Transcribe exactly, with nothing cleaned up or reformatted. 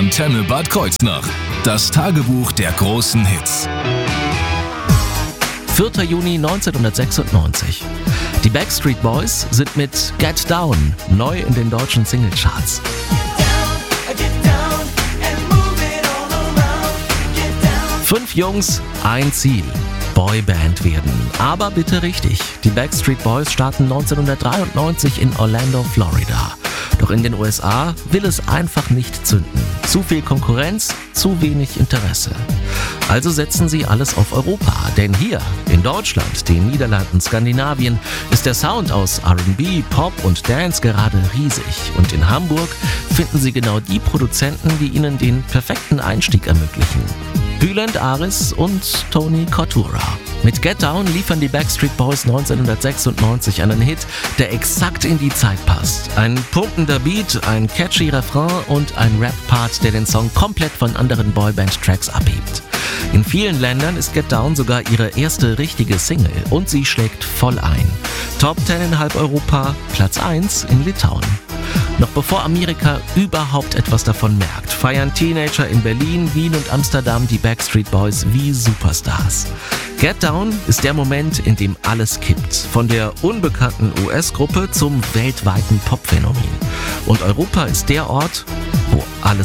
Antenne Bad Kreuznach. Das Tagebuch der großen Hits. vierter Juni neunzehnhundertsechsundneunzig. Die Backstreet Boys sind mit Get Down neu in den deutschen Singlecharts. Fünf Jungs, ein Ziel. Boyband werden. Aber bitte richtig. Die Backstreet Boys starten neunzehnhundertdreiundneunzig in Orlando, Florida. Doch in den U S A will es einfach nicht zünden. Zu viel Konkurrenz, zu wenig Interesse. Also setzen sie alles auf Europa. Denn hier, in Deutschland, den Niederlanden, Skandinavien, ist der Sound aus R and B, Pop und Dance gerade riesig. Und in Hamburg finden sie genau die Produzenten, die ihnen den perfekten Einstieg ermöglichen. Bülent Aris und Tony Cottura. Mit Get Down liefern die Backstreet Boys neunzehnhundertsechsundneunzig einen Hit, der exakt in die Zeit passt. Ein pumpender Beat, ein catchy Refrain und ein Rap-Part, der den Song komplett von anderen Boyband-Tracks abhebt. In vielen Ländern ist Get Down sogar ihre erste richtige Single und sie schlägt voll ein. Top zehn in halb Europa, Platz eins in Litauen. Noch bevor Amerika überhaupt etwas davon merkt, feiern Teenager in Berlin, Wien und Amsterdam die Backstreet Boys wie Superstars. Get Down ist der Moment, in dem alles kippt. Von der unbekannten U S-Gruppe zum weltweiten Popphänomen. Und Europa ist der Ort, wo alles